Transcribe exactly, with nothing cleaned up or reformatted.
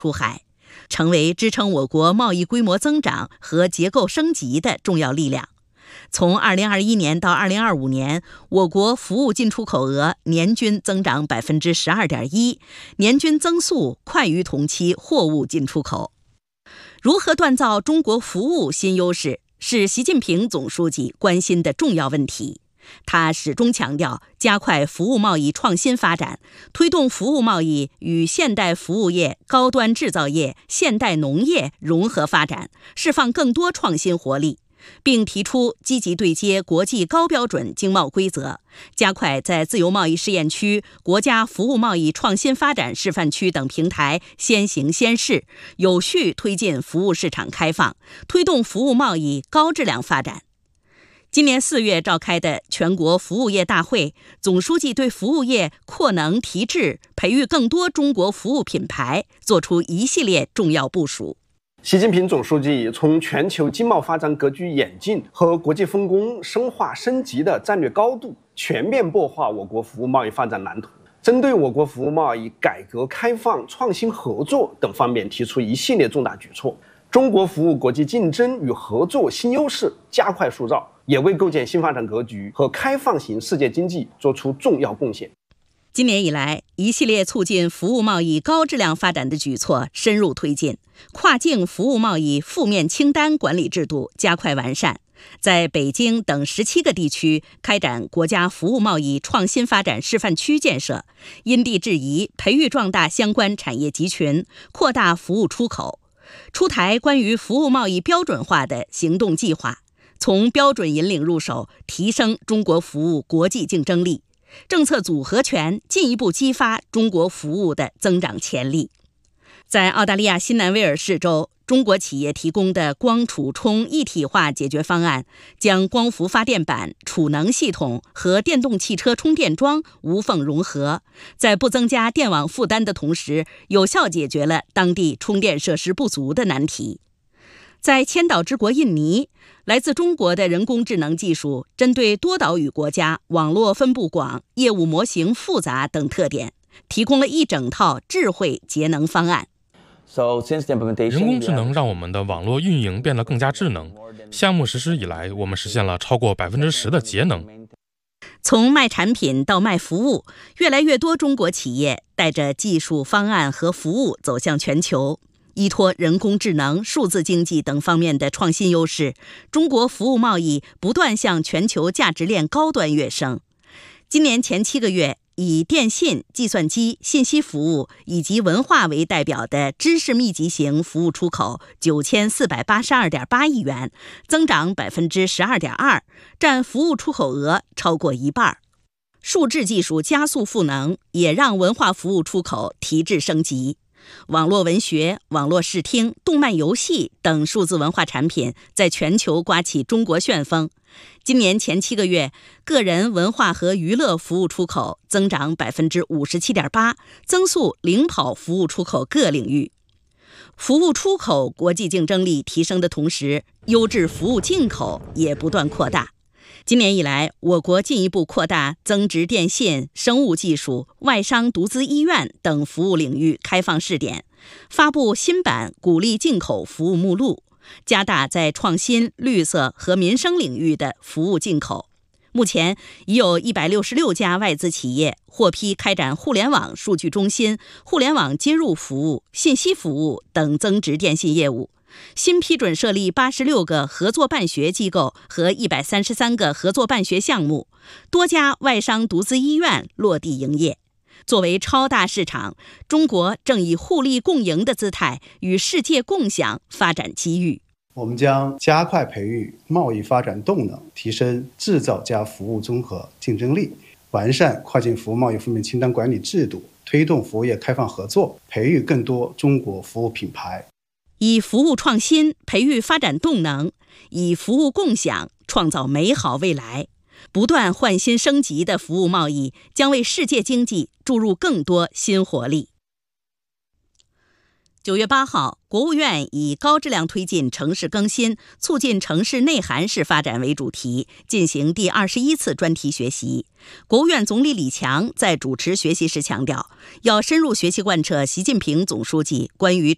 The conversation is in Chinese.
出海，成为支撑我国贸易规模增长和结构升级的重要力量。从二零二一年到二零二五年，我国服务进出口额年均增长 百分之十二点一， 年均增速快于同期货物进出口。如何锻造中国服务新优势，是习近平总书记关心的重要问题。他始终强调加快服务贸易创新发展，推动服务贸易与现代服务业、高端制造业、现代农业融合发展，释放更多创新活力，并提出积极对接国际高标准经贸规则，加快在自由贸易试验区、国家服务贸易创新发展示范区等平台先行先试，有序推进服务市场开放，推动服务贸易高质量发展。今年四月召开的全国服务业大会，总书记对服务业扩能提质、培育更多中国服务品牌作出一系列重要部署。 习近平总书记从全球经贸发展格局演进和国际分工深化升级的战略高度，全面擘画我国服务贸易发展蓝图，针对我国服务贸易改革开放、创新合作等方面提出一系列重大举措，中国服务国际竞争与合作新优势加快塑造，也为构建新发展格局和开放型世界经济做出重要贡献。 今年以来，一系列促进服务贸易高质量发展的举措深入推进，跨境服务贸易负面清单管理制度加快完善，在北京等十七个地区开展国家服务贸易创新发展示范区建设，因地制宜培育壮大相关产业集群，扩大服务出口。出台关于服务贸易标准化的行动计划，从标准引领入手，提升中国服务国际竞争力。政策组合拳进一步激发中国服务的增长潜力。在澳大利亚新南威尔士州，中国企业提供的光储充一体化解决方案，将光伏发电板、储能系统和电动汽车充电桩无缝融合，在不增加电网负担的同时，有效解决了当地充电设施不足的难题。在千岛之国印尼，来自中国的人工智能技术针对多岛屿国家网络分布广、业务模型复杂等特点，提供了一整套智慧节能方案。 人工智能让我们的网络运营变得更加智能。项目实施以来，我们实现了超过百分之十的节能。 从卖产品到卖服务，越来越多中国企业带着技术方案和服务走向全球。依托人工智能、数字经济等方面的创新优势，中国服务贸易不断向全球价值链高端跃升。今年前七个月，以电信、计算机、信息服务以及文化为代表的知识密集型服务出口九千四百八十二点八亿元，增长 百分之十二点二， 占服务出口额超过一半。数字技术加速赋能，也让文化服务出口提质升级。网络文学、网络视听、动漫游戏等数字文化产品在全球刮起中国旋风。今年前七个月，个人文化和娱乐服务出口增长 百分之五十七点八， 增速领跑服务出口各领域。服务出口国际竞争力提升的同时，优质服务进口也不断扩大。今年以来，我国进一步扩大增值电信、生物技术、外商独资医院等服务领域开放试点，发布新版鼓励进口服务目录，加大在创新、绿色和民生领域的服务进口。目前已有一百六十六家外资企业获批开展互联网数据中心、互联网接入服务、信息服务等增值电信业务。新批准设立八十六个合作办学机构和一百三十三个合作办学项目，多家外商独资医院落地营业。作为超大市场，中国正以互利共赢的姿态与世界共享发展机遇。 我们将加快培育贸易发展动能，提升制造加服务综合竞争力，完善跨境服务贸易负面清单管理制度，推动服务业开放合作，培育更多中国服务品牌。 以服务创新培育发展动能，以服务共享创造美好未来。不断换新升级的服务贸易将为世界经济注入更多新活力。九月八号，国务院以高质量推进城市更新，促进城市内涵式发展为主题，进行第二十一次专题学习。国务院总理李强在主持学习时强调，要深入学习贯彻习近平总书记关于